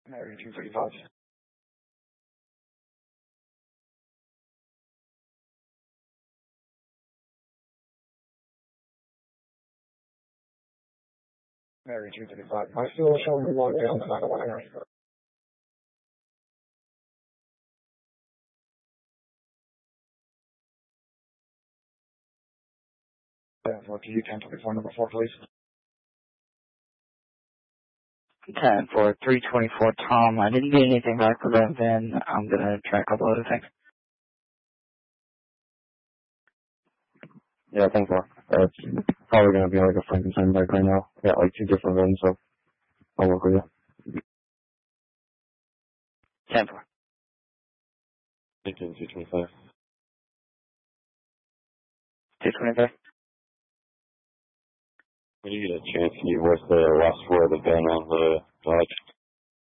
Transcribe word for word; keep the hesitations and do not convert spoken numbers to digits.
Mary two thirty-five. Mary two thirty-five. I still showing the log down the side of one area. Yeah, for T U ten twenty-four, number four, please. ten for three twenty-four, Tom. I didn't get anything back for that then. I'm going to try a couple other things. Yeah, ten four. Uh, it's probably going to be like a Frankenstein bike right now. I got like two different ones, so I'll work with you. ten four. eighteen two twenty-five. two twenty-five. When you get a chance, can you voice the last word of the gun on the Dodge?